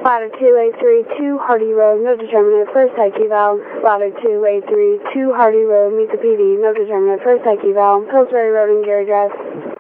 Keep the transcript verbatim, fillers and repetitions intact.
Ladder two eight three two Hardy Road, no determinate, first I Q valve. Ladder two eight three two Hardy Road, meet the P D, no determinate, first I Q valve. Pillsbury Road and Gary Drive.